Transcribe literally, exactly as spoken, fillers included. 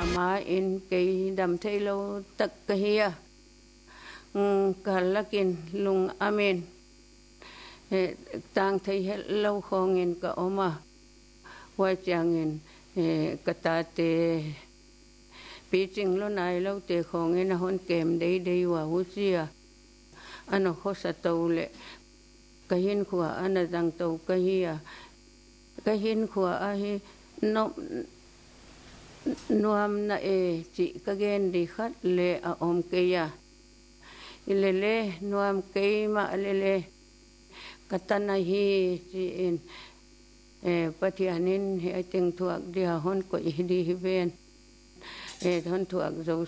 ama in cái đầm thấy lâu tất cái hia cả lakin lung amen tang thấy lâu không in cả oma quay chang in cả ta te bị chinh lo này lâu te không in hôn kem đây đây wa husia ano khó sa tàu lệ cái hin khua anh rằng tàu cái hia cái hin khua ai nó nuam na e chị cái gen đi khát lệ ở om kia lệ lệ nuam kia mà lệ lệ katana hi chị in e patianin he tiếng thuốc đi hôn của đi ven e thôn thuốc dấu